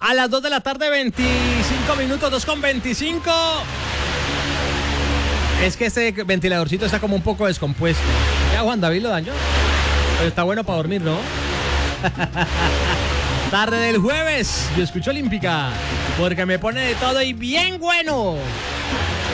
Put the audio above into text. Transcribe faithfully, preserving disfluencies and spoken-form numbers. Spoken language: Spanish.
A las dos de la tarde, veinticinco minutos, dos con veinticinco. Es que este ventiladorcito está como un poco descompuesto. Ya Juan David lo dañó. Pero está bueno para dormir, ¿no? Tarde del jueves, yo escucho Olímpica, porque me pone de todo y bien bueno.